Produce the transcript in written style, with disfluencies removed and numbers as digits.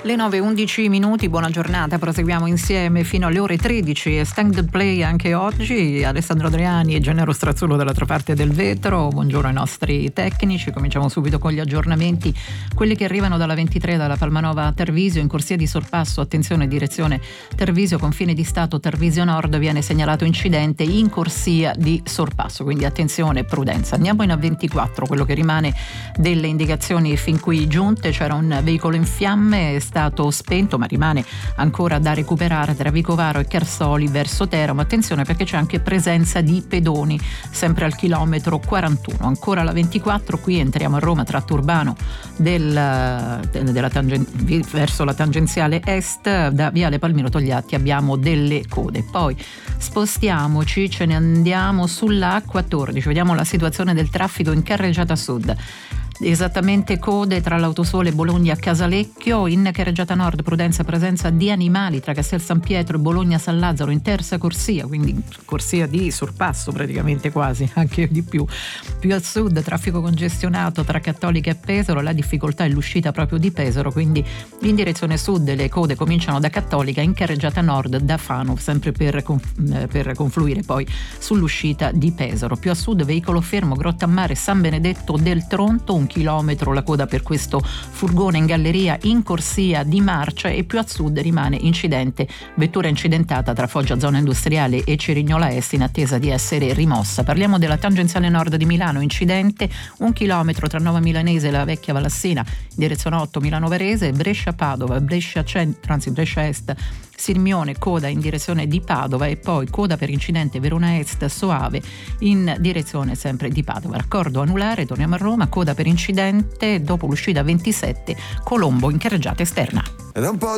Le 9:11, buona giornata, proseguiamo insieme fino alle ore 13. Stand the Play anche oggi, Alessandro Adriani e Gennaro Strazzullo dall'altra parte del vetro. Buongiorno ai nostri tecnici, cominciamo subito con gli aggiornamenti, quelli che arrivano dalla 23 dalla Palmanova a Tarvisio, in corsia di sorpasso, attenzione direzione Tarvisio, confine di Stato Tarvisio Nord, viene segnalato incidente in corsia di sorpasso, quindi attenzione e prudenza. Andiamo in A24, quello che rimane delle indicazioni fin qui giunte. C'era un veicolo in fiamme, è stato spento ma rimane ancora da recuperare tra Vicovaro e Chersoli verso Teramo. Attenzione perché c'è anche presenza di pedoni sempre al chilometro 41. Ancora la 24, qui entriamo a Roma, tratto urbano verso la tangenziale est, da Viale Palmiro Togliatti abbiamo delle code. Poi spostiamoci, ce ne andiamo sulla A14, vediamo la situazione del traffico in carreggiata sud. Esattamente code tra l'Autosole Bologna Casalecchio, in carreggiata nord prudenza presenza di animali tra Castel San Pietro e Bologna San Lazzaro in terza corsia, quindi corsia di sorpasso praticamente, quasi anche di più. Più al sud traffico congestionato tra Cattolica e Pesaro, la difficoltà è l'uscita proprio di Pesaro, quindi in direzione sud le code cominciano da Cattolica, in carreggiata nord da Fano, sempre per confluire poi sull'uscita di Pesaro. Più a sud veicolo fermo Grottammare San Benedetto del Tronto, 1 chilometro la coda per questo furgone in galleria in corsia di marcia, e più a sud rimane incidente, vettura incidentata tra Foggia zona industriale e Cerignola Est in attesa di essere rimossa. Parliamo della tangenziale nord di Milano, incidente 1 chilometro tra Nova Milanese e la vecchia Valassina in direzione 8 Milano Varese, Brescia Padova, Brescia Centro, anzi Brescia Est Sirmione, coda in direzione di Padova, e poi coda per incidente Verona Est Soave in direzione sempre di Padova. Raccordo anulare, torniamo a Roma, coda per incidente dopo l'uscita 27 Colombo in carreggiata esterna. Ed è un po'